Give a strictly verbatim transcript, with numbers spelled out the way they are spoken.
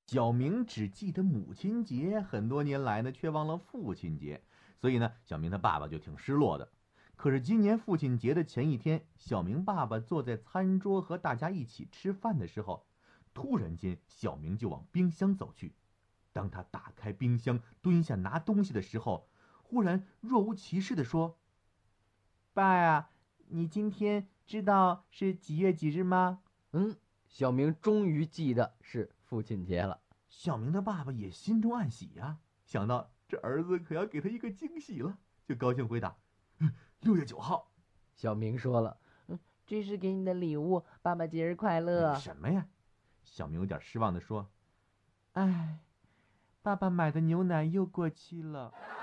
小明只记得母亲节，很多年来呢，却忘了父亲节，所以呢，小明他爸爸就挺失落的。可是今年父亲节的前一天，小明爸爸坐在餐桌和大家一起吃饭的时候，突然间，小明就往冰箱走去。当他打开冰箱，蹲下拿东西的时候，忽然若无其事地说：“爸呀，你今天知道是几月几日吗？” 嗯，小明终于记得是父亲节了。 小明的爸爸也心中暗喜呀，想到这儿子可要给他一个惊喜了，就高兴回答：“六月九号。” 小明说了：“嗯，这是给你的礼物，爸爸节日快乐。” 什么呀？小明有点失望地说：“哎，爸爸买的牛奶又过期了。”